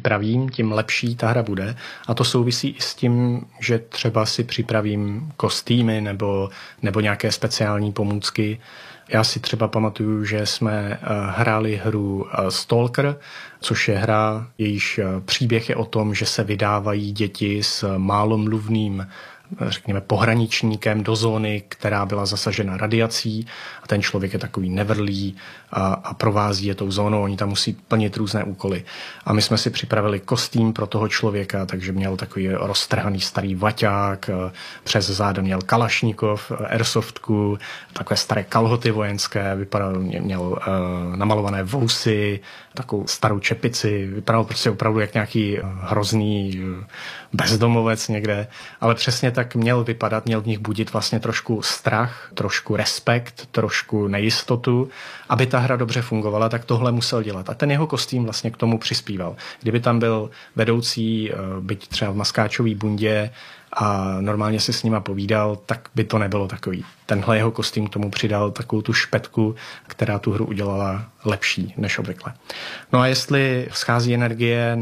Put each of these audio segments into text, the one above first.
připravím, tím lepší ta hra bude. A to souvisí i s tím, že třeba si připravím kostýmy nebo nějaké speciální pomůcky. Já si třeba pamatuju, že jsme hráli hru Stalker, což je hra, jejíž příběh je o tom, že se vydávají děti s málomluvným, řekněme, pohraničníkem do zóny, která byla zasažena radiací, a ten člověk je takový nevrlý a provází je tou zónou, oni tam musí plnit různé úkoly. A my jsme si připravili kostým pro toho člověka, takže měl takový roztrhaný starý vaťák, přes záda měl kalašníkov, airsoftku, takové staré kalhoty vojenské, měl namalované vousy, takovou starou čepici, vypadal prostě opravdu jak nějaký hrozný bezdomovec někde, ale přesně tak měl vypadat, měl v nich budit vlastně trošku strach, trošku respekt, trošku nejistotu. Aby ta hra dobře fungovala, tak tohle musel dělat. A ten jeho kostým vlastně k tomu přispíval. Kdyby tam byl vedoucí, byť třeba v maskáčový bundě, a normálně si s nima povídal, tak by to nebylo takový. Tenhle jeho kostým k tomu přidal takovou tu špetku, která tu hru udělala lepší než obvykle. No a jestli schází energie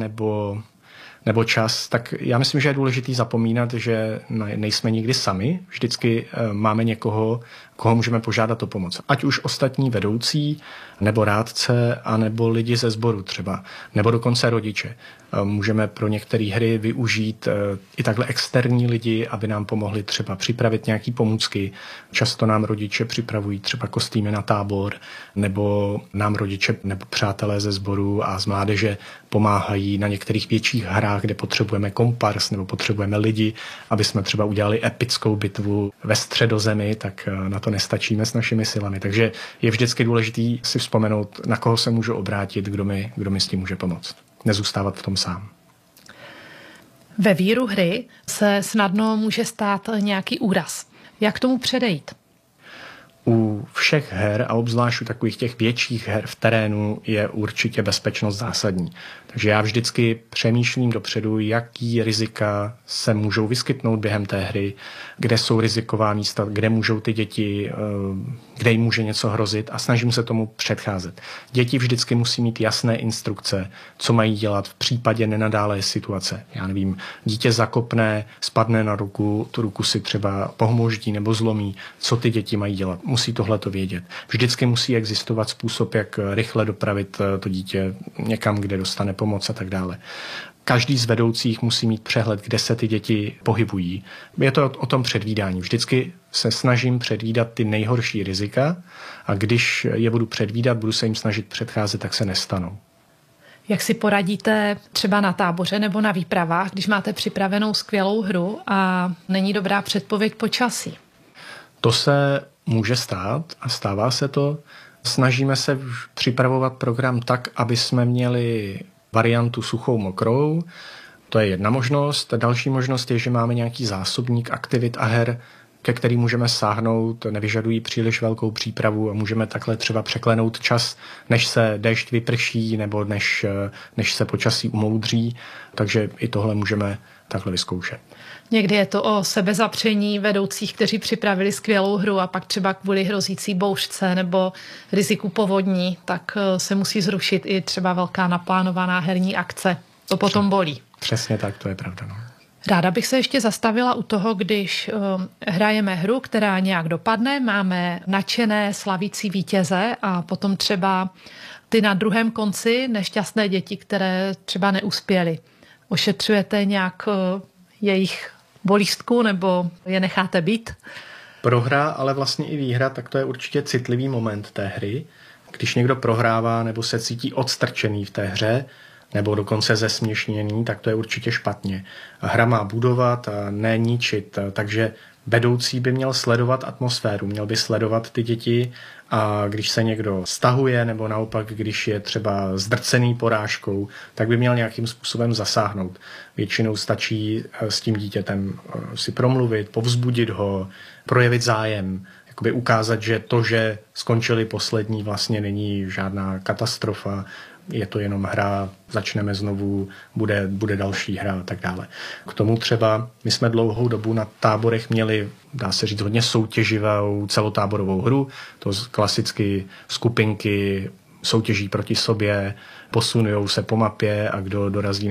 nebo čas, tak já myslím, že je důležitý zapomínat, že nejsme nikdy sami. Vždycky máme někoho, koho můžeme požádat o pomoc. Ať už ostatní vedoucí, nebo rádce, anebo lidi ze sboru třeba, nebo dokonce rodiče. Můžeme pro některé hry využít i takhle externí lidi, aby nám pomohli třeba připravit nějaký pomůcky. Často nám rodiče připravují třeba kostýmy na tábor, nebo nám rodiče nebo přátelé ze sboru a z mládeže pomáhají na některých větších hrách, kde potřebujeme kompars nebo potřebujeme lidi, aby jsme třeba udělali epickou bitvu ve Středozemi, tak na to nestačíme s našimi silami. Takže je vždycky důležitý si vzpomenout, na koho se můžu obrátit, kdo mi s tím může pomoct. Nezůstávat v tom sám. Ve víru hry se snadno může stát nějaký úraz. Jak tomu předejít? U všech her a obzvlášť u takových těch větších her v terénu je určitě bezpečnost zásadní. Takže já vždycky přemýšlím dopředu, jaký rizika se můžou vyskytnout během té hry, kde jsou riziková místa, kde můžou ty děti, kde jim může něco hrozit, a snažím se tomu předcházet. Děti vždycky musí mít jasné instrukce, co mají dělat v případě nenadálé situace. Já nevím, dítě zakopne, spadne na ruku, tu ruku si třeba pohmoždí nebo zlomí, co ty děti mají dělat. Musí tohleto vědět. Vždycky musí existovat způsob, jak rychle dopravit to dítě někam, kde dostane pomoc a tak dále. Každý z vedoucích musí mít přehled, kde se ty děti pohybují. Je to o tom předvídání. Vždycky se snažím předvídat ty nejhorší rizika, a když je budu předvídat, budu se jim snažit předcházet, tak se nestanou. Jak si poradíte třeba na táboře nebo na výpravách, když máte připravenou skvělou hru a není dobrá předpověď počasí? To se může stát a stává se to. Snažíme se připravovat program tak, aby jsme měli variantu suchou mokrou. To je jedna možnost. Další možnost je, že máme nějaký zásobník aktivit a her, ke kterým můžeme sáhnout, nevyžadují příliš velkou přípravu a můžeme takhle třeba překlenout čas, než se déšť vyprší nebo než se počasí umoudří. Takže i tohle můžeme takhle vyzkoušet. Někdy je to o sebezapření vedoucích, kteří připravili skvělou hru a pak třeba kvůli hrozící bouřce nebo riziku povodní, tak se musí zrušit i třeba velká naplánovaná herní akce. To potom bolí. Přesně tak, to je pravda. No. Ráda bych se ještě zastavila u toho, když hrajeme hru, která nějak dopadne, máme nadšené slavící vítěze a potom třeba ty na druhém konci nešťastné děti, které třeba neuspěly. Ošetřujete nějak jejich bolístku nebo je necháte být? Prohra, ale vlastně i výhra, tak to je určitě citlivý moment té hry. Když někdo prohrává nebo se cítí odstrčený v té hře, nebo dokonce zesměšněný, tak to je určitě špatně. Hra má budovat a ne ničit, takže vedoucí by měl sledovat atmosféru, měl by sledovat ty děti, a když se někdo stahuje nebo naopak, když je třeba zdrcený porážkou, tak by měl nějakým způsobem zasáhnout. Většinou stačí s tím dítětem si promluvit, povzbudit ho, projevit zájem, jakoby ukázat, že to, že skončili poslední, vlastně není žádná katastrofa, je to jenom hra, začneme znovu, bude další hra a tak dále. K tomu třeba my jsme dlouhou dobu na táborech měli, dá se říct, hodně soutěživou celotáborovou hru, to klasicky skupinky soutěží proti sobě, posunujou se po mapě a kdo dorazí